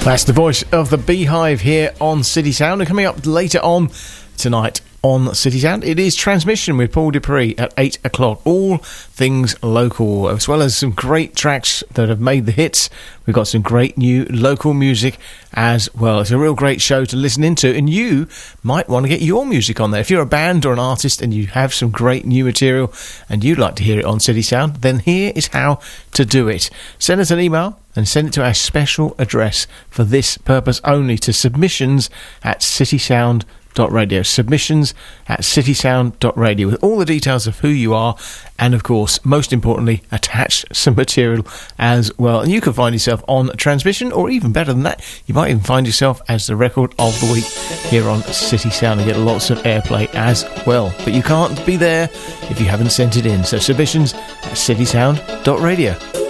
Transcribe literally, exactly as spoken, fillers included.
That's the voice of the Beehive here on City Sound. And coming up later on tonight on City Sound, it is Transmission with Paul Dupree at eight o'clock. All things local, as well as some great tracks that have made the hits. We've got some great new local music as well. It's a real great show to listen into, and you might want to get your music on there. If you're a band or an artist and you have some great new material and you'd like to hear it on City Sound, then here is how to do it. Send us an email and send it to our special address for this purpose only, to submissions at citysound dot radio. Submissions at citysound dot radio, with all the details of who you are, and of course, most importantly, attach some material as well. And you can find yourself on Transmission, or even better than that, you might even find yourself as the record of the week here on City Sound and get lots of airplay as well. But you can't be there if you haven't sent it in. So submissions at citysound dot radio.